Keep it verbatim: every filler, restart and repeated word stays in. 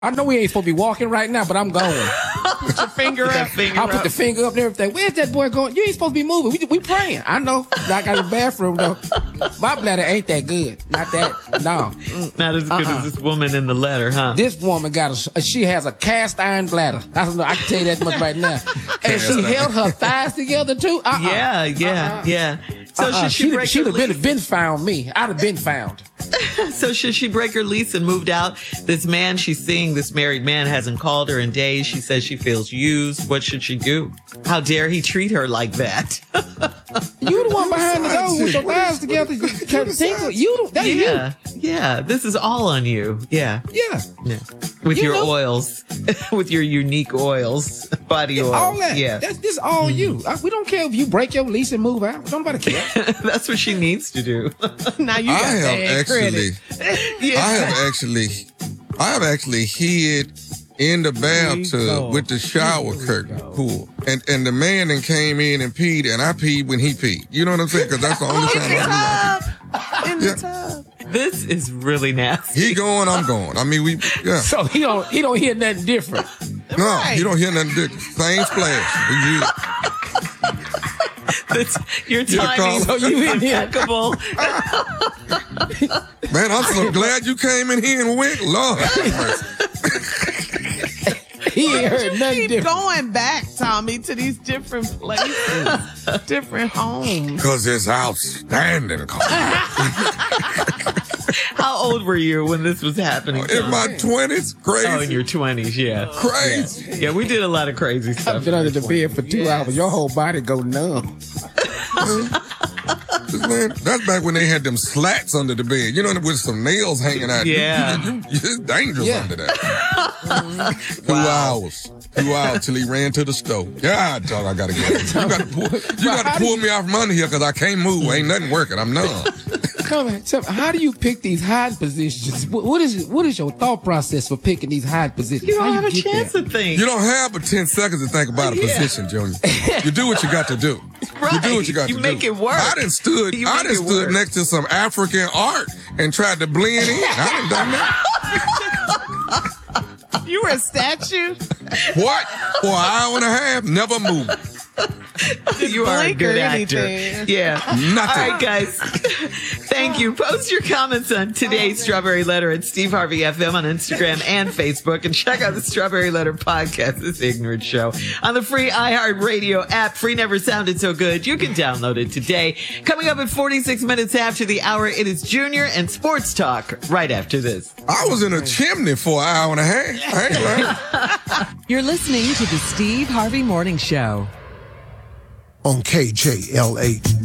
I know we ain't supposed to be walking right now, but I'm going. Put your finger up. Finger I'll put up. the finger up and everything. Where's that boy going? You ain't supposed to be moving. We, we praying. I know. I got a bathroom, though. My bladder ain't that good. Not that. No. Not as good Uh-uh. as this woman in the letter, huh? This woman got a, she has a cast iron bladder. I don't know. I can tell you that much right now. And she held her thighs together, too. Uh-uh. Yeah, yeah, Uh-uh. yeah. So Uh-uh. should she She'd, break she'd her have been, lease? been found me. I'd have been found. So should she break her lease and moved out? This man she's seeing, this married man, hasn't called her in days. She says she feels used. What should she do? How dare he treat her like that? You the one behind the door with your thighs together. You can't think. You the, that Yeah, yeah. This is all on you. Yeah, you. Yeah. yeah. With You your know- oils, with your unique oils, body oil. All that. Yeah, That's this all you. I, we don't care if you break your lease and move out. Nobody care. that's what she needs to do. Now you I got have bad actually, credit. Yeah. I have actually, I have actually hid in the bathtub with the shower curtain pulled, and and the man then came in and peed, and I peed when he peed. You know what I'm saying? Because that's the only time I In Yeah. the tub. This is really nasty. do that. He going, I'm going. I mean, we, yeah. So he don't he don't hear nothing different. No, Right. you don't hear nothing different. Same splash. We good. This, your Yeah, timing Carl. is So you in here. impeccable. Man, I'm so glad you came in here and went. Lord. He ain't heard nothing Keep different. going back, Tommy, to these different places, different homes. Because it's outstanding, Carl. How old were you when this was happening? In Tom? my twenties, crazy. Oh, in your twenties, yeah. crazy. Yeah, we did a lot of crazy I've stuff. been under the bed for two hours. Your whole body go numb. Man, that's back when they had them slats under the bed. You know, with some nails hanging out. You- Yeah. You, you, it's dangerous Yeah. under that. Two hours. Two hours till he ran to the stove. God, dog, I gotta get You gotta pull, you gotta how do pull you- me off from under here because I can't move. Ain't nothing working. I'm numb. Come on, tell me, how do you pick these hide positions? What, what is what is your thought process for picking these hide positions? You don't How have a get chance there? to think. You don't have but ten seconds to think about a Yeah. position, Junior. You do what you got to do. Right. You do what you got You to make do. it work. I done stood, You I make done it stood work. next to some African art and tried to blend in. I done done that. You were a statue? What? For an hour and a half, never moved. You are a blink good or actor. anything. Yeah. Nothing. All right, guys. Thank you. Post your comments on today's Strawberry Letter at Steve Harvey F M on Instagram and Facebook. And check out the Strawberry Letter podcast, This Ignorant Show, on the free iHeartRadio app. Free never sounded so good. You can download it today. Coming up at forty-six minutes after the hour, it is Junior and Sports Talk right after this. I was in a chimney for an hour and a half. I ain't lying. You're listening to the Steve Harvey Morning Show. On K J L H.